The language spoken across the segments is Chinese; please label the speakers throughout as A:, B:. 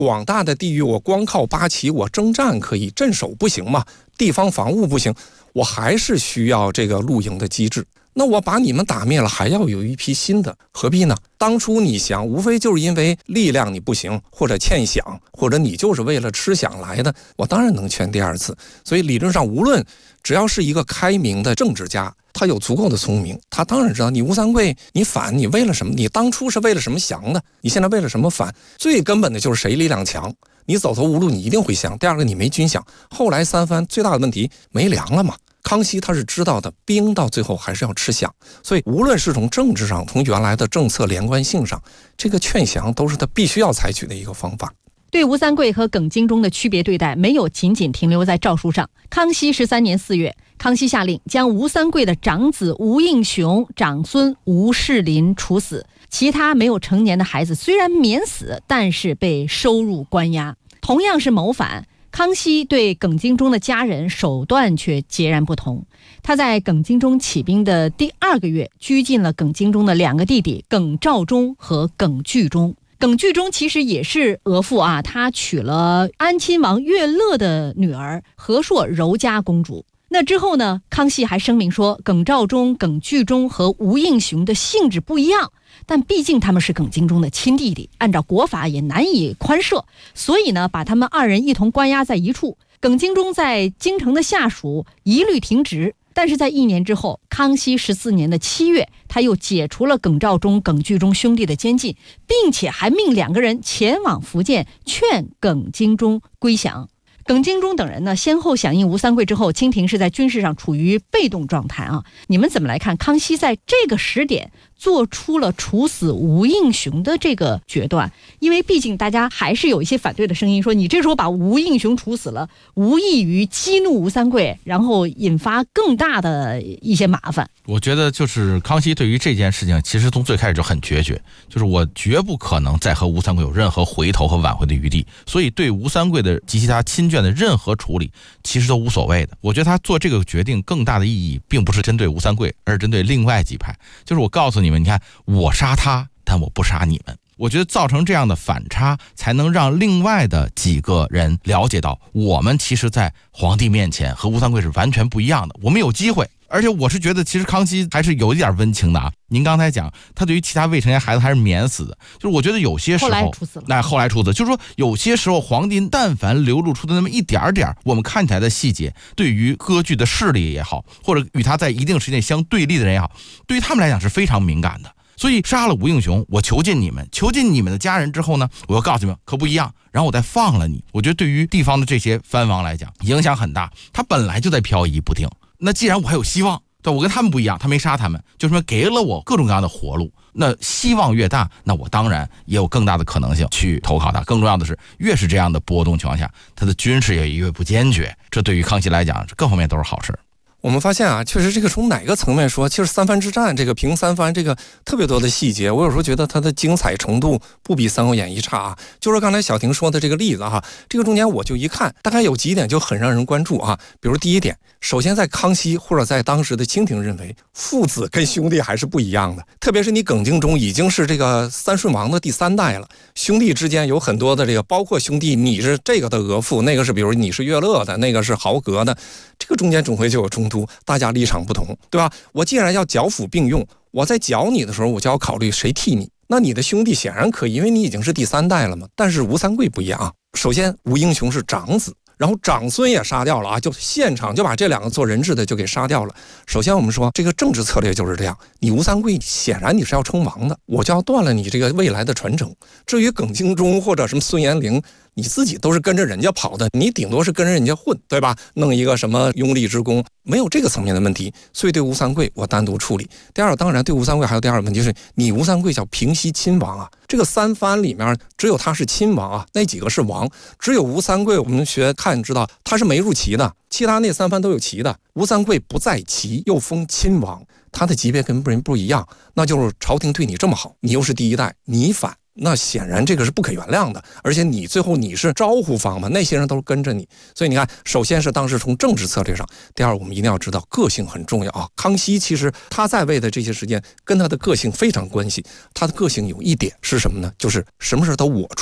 A: 广大的地域我光靠八旗我征战可以，镇守不行嘛，地方防务不行，我还是需要这个露营的机制。那我把你们打灭了，还要有一批新的，何必呢？当初你想，无非就是因为力量你不行，或者欠饷，或者你就是为了吃饷来的，我当然能劝第二次。所以理论上，无论只要是一个开明的政治家，他有足够的聪明，他当然知道你吴三桂你反，你为了什么？你当初是为了什么降的？你现在为了什么反？最根本的就是谁力量强，你走投无路你一定会降。第二个，你没军饷，后来三藩最大的问题没粮了嘛。康熙他是知道的，兵到最后还是要吃饷，所以无论是从政治上，从原来的政策连贯性上，这个劝降都是他必须要采取的一个方法。
B: 对吴三桂和耿精忠的区别对待没有仅仅停留在诏书上。康熙13年4月，康熙下令将吴三桂的长子吴应熊、长孙吴世林处死，其他没有成年的孩子虽然免死，但是被收入关押。同样是谋反，康熙对耿精忠的家人手段却截然不同。他在耿精忠起兵的第2个月，拘禁了耿精忠的2个弟弟耿肇忠和耿巨忠。耿巨忠其实也是额驸啊，他娶了安亲王乐乐的女儿和硕柔家公主。那之后呢，康熙还声明说，耿肇忠、耿巨忠和吴应熊的性质不一样，但毕竟他们是耿精忠的亲弟弟，按照国法也难以宽赦，所以呢，把他们2人一同关押在一处。耿精忠在京城的下属一律停职。但是在1年之后，康熙14年的7月，他又解除了耿肇忠、耿巨忠兄弟的监禁，并且还命2个人前往福建劝耿精忠归降。耿精忠等人呢，先后响应吴三桂之后，清廷是在军事上处于被动状态啊。你们怎么来看康熙在这个时点做出了处死吴应熊的这个决断？因为毕竟大家还是有一些反对的声音，说你这时候把吴应熊处死了，无异于激怒吴三桂，然后引发更大的一些麻烦。
C: 我觉得就是康熙对于这件事情其实从最开始就很决绝，就是我绝不可能再和吴三桂有任何回头和挽回的余地，所以对吴三桂的及其他亲眷的任何处理其实都无所谓的。我觉得他做这个决定更大的意义并不是针对吴三桂，而是针对另外几派，就是我告诉你们，你看我杀他，但我不杀你们。我觉得造成这样的反差，才能让另外的几个人了解到，我们其实在皇帝面前和吴三桂是完全不一样的，我们有机会。而且我是觉得其实康熙还是有一点温情的啊。您刚才讲他对于其他未成年孩子还是免死的，就是我觉得有些时候
B: 后来处死了，
C: 那后来处死，就是说有些时候皇帝但凡流露出的那么一点点我们看起来的细节，对于割据的势力也好，或者与他在一定时间相对立的人也好，对于他们来讲是非常敏感的。所以杀了吴应熊，我囚禁你们的家人之后呢，我要告诉你们可不一样，然后我再放了你。我觉得对于地方的这些藩王来讲影响很大，他本来就在漂移不定，那既然我还有希望，对，我跟他们不一样，他没杀他们，就是说给了我各种各样的活路，那希望越大，那我当然也有更大的可能性去投靠他。更重要的是，越是这样的波动情况下，他的军事也越不坚决，这对于康熙来讲各方面都是好事。
A: 我们发现啊，确实这个从哪个层面说，其实三藩之战这个平三藩这个特别多的细节，我有时候觉得它的精彩程度不比《三国演义》差啊。就是刚才小婷说的这个例子哈，这个中间我就一看，大概有几点就很让人关注啊。比如第一点，首先在康熙或者在当时的清廷认为，父子跟兄弟还是不一样的，特别是你耿精忠已经是这个三顺王的第3代了，兄弟之间有很多的这个，包括兄弟你是这个的额驸，那个是比如你是乐乐的，那个是豪格的，这个中间总会就有冲突，大家立场不同，对吧？我既然要剿抚并用，我在剿你的时候，我就要考虑谁替你。那你的兄弟显然可以，因为你已经是第3代了嘛。但是吴三桂不一样啊。首先，吴应熊是长子，然后长孙也杀掉了啊，就现场就把这2个做人质的就给杀掉了。首先我们说这个政治策略就是这样，你吴三桂显然你是要称王的，我就要断了你这个未来的传承。至于耿精忠或者什么孙延龄，你自己都是跟着人家跑的，你顶多是跟着人家混，对吧？弄一个什么拥立之功，没有这个层面的问题。所以对吴三桂我单独处理。第二，当然对吴三桂还有第二个问题是，你吴三桂叫平西亲王啊，这个三藩里面只有他是亲王啊，那几个是王，只有吴三桂我们学看知道他是没入旗的，其他那3藩都有旗的，吴三桂不在旗，又封亲王，他的级别跟人不一样，那就是朝廷对你这么好，你又是第1代，你反，那显然这个是不可原谅的，而且你最后你是招呼方嘛，那些人都是跟着你，所以你看，首先是当时从政治策略上，第二我们一定要知道个性很重要啊。康熙其实他在位的这些时间跟他的个性非常关系，他的个性有一点是什么呢？就是什么事都我主导，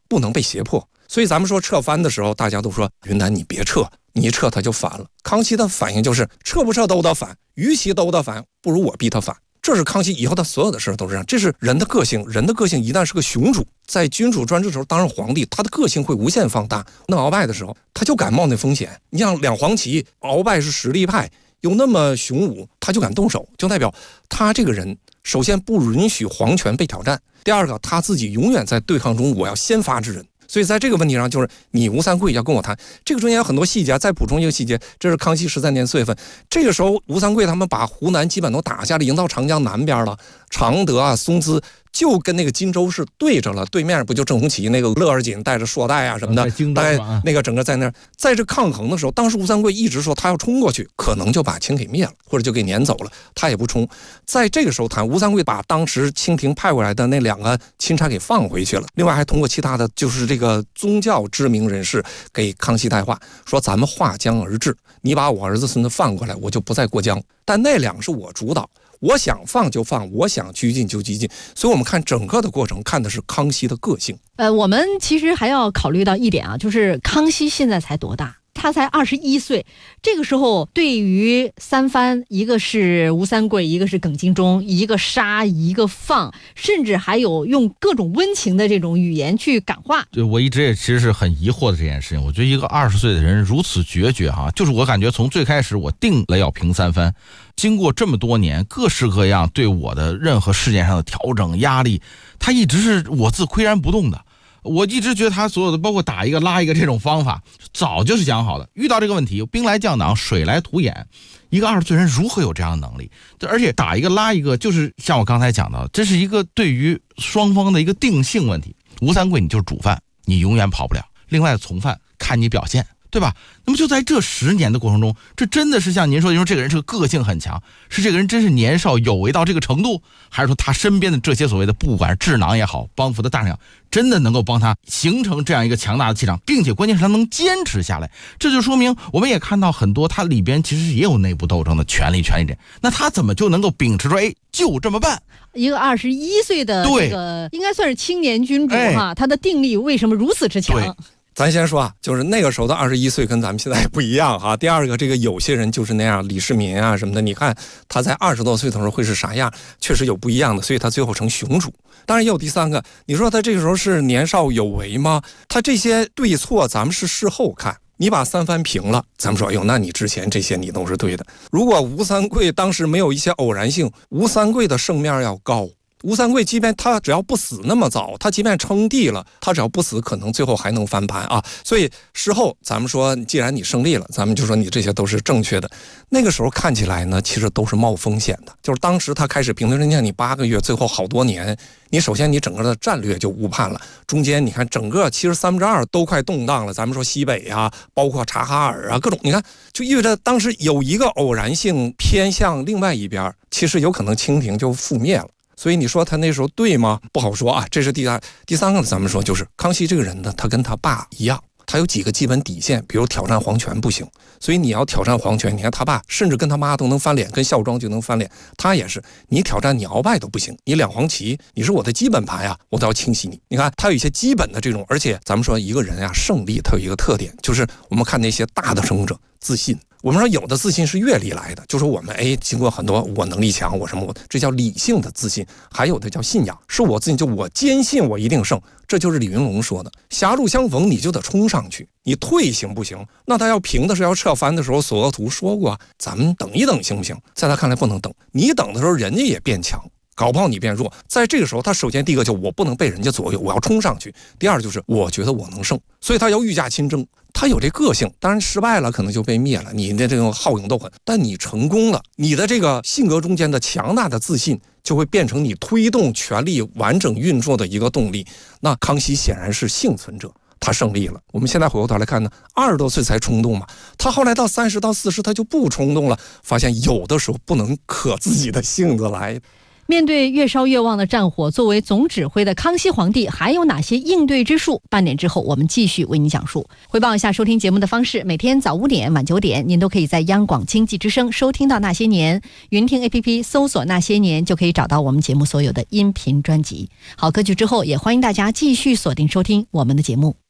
A: 不能被胁迫。所以咱们说撤藩的时候，大家都说云南你别撤，你一撤他就反了。康熙的反应就是撤不撤都得反，与其都得反，不如我逼他反。这是康熙以后他所有的事都是这样，这是人的个性。人的个性一旦是个雄主，在君主专制的时候当上皇帝，他的个性会无限放大。弄鳌拜的时候，他就敢冒那风险。你像两黄旗，鳌拜是实力派，又那么雄武，他就敢动手，就代表他这个人首先不允许皇权被挑战，第二个他自己永远在对抗中我要先发制人。所以在这个问题上，就是你吴三桂要跟我谈，这个中间有很多细节。再补充一个细节，这是康熙13年4月份，这个时候吴三桂他们把湖南基本都打下来，已经到长江南边了，常德啊、松滋就跟那个荆州是对着了，对面不就郑红旗那个乐而锦带着硕带啊什么的，大概那个整个在那儿，在这抗衡的时候，当时吴三桂一直说他要冲过去，可能就把清给灭了，或者就给撵走了，他也不冲。在这个时候谈，吴三桂把当时清廷派过来的那2个钦差给放回去了，另外还通过其他的就是这个宗教知名人士给康熙带话，说咱们划江而治，你把我儿子孙子放过来，我就不再过江。但那2个是我主导，我想放就放，我想拘禁就拘禁。所以我们看整个的过程，看的是康熙的个性。
B: 我们其实还要考虑到一点啊，就是康熙现在才多大？他才21岁，这个时候对于三藩，一个是吴三桂，一个是耿精忠，一个杀一个放，甚至还有用各种温情的这种语言去感化。
C: 对，我一直也其实是很疑惑的这件事情。我觉得一个20岁的人如此决绝哈，就是我感觉从最开始我定了要平三藩，经过这么多年各式各样对我的任何事件上的调整压力，他一直是我自岿然不动的。我一直觉得他所有的包括打一个拉一个这种方法早就是讲好的，遇到这个问题兵来将挡水来土掩，一个20岁人如何有这样的能力？而且打一个拉一个，就是像我刚才讲的，这是一个对于双方的一个定性问题。吴三桂你就是主犯，你永远跑不了，另外的从犯看你表现，对吧？那么就在这10年的过程中，这真的是像您说，这个人是个性很强，是这个人真是年少有为到这个程度，还是说他身边的这些所谓的不管是智囊也好，帮扶的大将，真的能够帮他形成这样一个强大的气场，并且关键是他能坚持下来。这就说明我们也看到很多他里边其实也有内部斗争的权力这，那他怎么就能够秉持说就这么办？
B: 一个21岁的这个应该算是青年君主哈，他的定力为什么如此之强？
A: 咱先说啊，就是那个时候的21岁跟咱们现在不一样哈。第二个，这个有些人就是那样，李世民啊什么的，你看他在20多岁的时候会是啥样，确实有不一样的，所以他最后成雄主。当然也有第三个，你说他这个时候是年少有为吗？他这些对错咱们是事后看。你把三藩平了，咱们说那你之前这些你都是对的。如果吴三桂当时没有一些偶然性，吴三桂的胜面要高。吴三桂即便他只要不死那么早，他即便称帝了，他只要不死，可能最后还能翻盘啊。所以事后咱们说，既然你胜利了，咱们就说你这些都是正确的。那个时候看起来呢，其实都是冒风险的。就是当时他开始平定，你8个月，最后好多年，你首先你整个的战略就误判了。中间你看整个其实2/3都快动荡了。咱们说西北啊，包括察哈尔啊，各种你看，就意味着当时有一个偶然性偏向另外一边，其实有可能清廷就覆灭了。所以你说他那时候对吗？不好说啊。这是第三个，咱们说就是康熙这个人呢，他跟他爸一样，他有几个基本底线，比如挑战皇权不行。所以你要挑战皇权，你看他爸甚至跟他妈都能翻脸，跟孝庄就能翻脸，他也是，你挑战你鳌拜都不行，你两黄旗你是我的基本盘呀，我都要清洗你。你看他有一些基本的这种，而且咱们说一个人啊，胜利他有一个特点，就是我们看那些大的胜者自信。我们说有的自信是阅历来的，就是我们经过很多我能力强，我什么这叫理性的自信。还有的叫信仰，是我自信，就我坚信我一定胜。这就是李云龙说的，狭路相逢你就得冲上去，你退行不行？那他要平的时候要撤藩的时候，索额图说过，咱们等一等行不行？在他看来不能等，你等的时候人家也变强，搞不好你变弱。在这个时候，他首先第一个就我不能被人家左右，我要冲上去。第二就是我觉得我能胜，所以他要御驾亲征。他有这个性，当然失败了可能就被灭了，你的这种好勇斗狠，但你成功了，你的这个性格中间的强大的自信就会变成你推动权力完整运作的一个动力。那康熙显然是幸存者，他胜利了。我们现在回过头来看呢，20多岁才冲动嘛，他后来到30到40他就不冲动了，发现有的时候不能可自己的性子来。
B: 面对越烧越旺的战火，作为总指挥的康熙皇帝还有哪些应对之术？半点之后我们继续为您讲述。回报一下收听节目的方式，每天早5点、晚9点，您都可以在央广经济之声收听到那些年，云听 APP 搜索那些年就可以找到我们节目所有的音频专辑。好，歌曲之后也欢迎大家继续锁定收听我们的节目。